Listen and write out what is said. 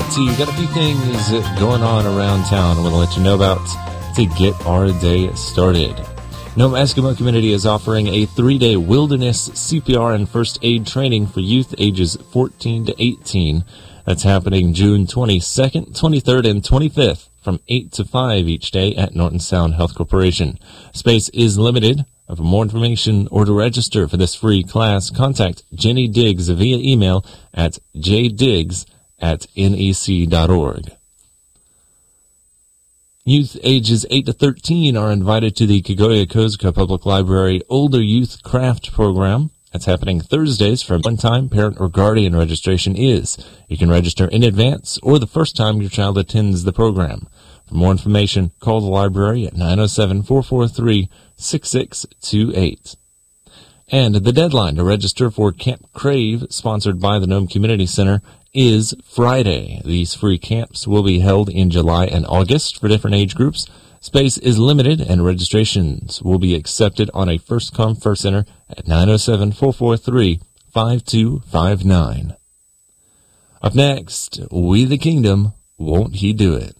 So you've got a few things going on around town I want to let you know about to get our day started. Nome Eskimo Community is offering a 3-day wilderness CPR and first aid training for youth ages 14 to 18. That's happening June 22nd, 23rd, and 25th from 8 to 5 each day at Norton Sound Health Corporation. Space is limited. For more information or to register for this free class, contact Jenny Diggs via email at jdiggs@nec.org. Youth ages 8 to 13 are invited to the Kegoya-Kozka Public Library Older Youth Craft Program. That's happening Thursdays from one time parent or guardian registration is. You can register in advance or the first time your child attends the program. For more information, call the library at 907-443-6628. And the deadline to register for Camp Crave, sponsored by the Nome Community Center, is Friday. These free camps will be held in July and August for different age groups. Space is limited, and registrations will be accepted on a first-come, first-enter at 907-443-5259. Up next, We the Kingdom, Won't He Do It?